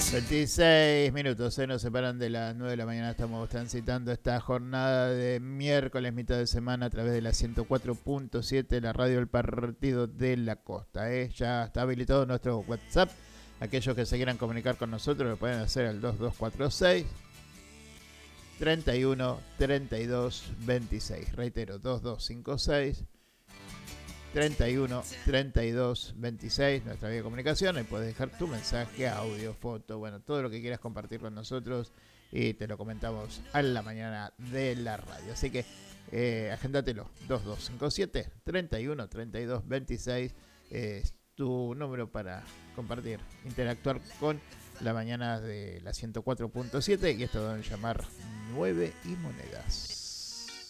26 minutos, nos separan de las 9 de la mañana. Estamos transitando esta jornada de miércoles, mitad de semana, a través de la 104.7, la radio del Partido de la Costa. Ya está habilitado nuestro WhatsApp. Aquellos que se quieran comunicar con nosotros lo pueden hacer al 2246 31 32 26. Reitero, 2256 31 32 26, nuestra vía de comunicación. Ahí puedes dejar tu mensaje, audio, foto, bueno, todo lo que quieras compartir con nosotros y te lo comentamos a la mañana de la radio. Así que agéndatelo, 2257 31 32 26 es tu número para compartir, interactuar con la mañana de la 104.7 y esto deben llamar 9 y monedas.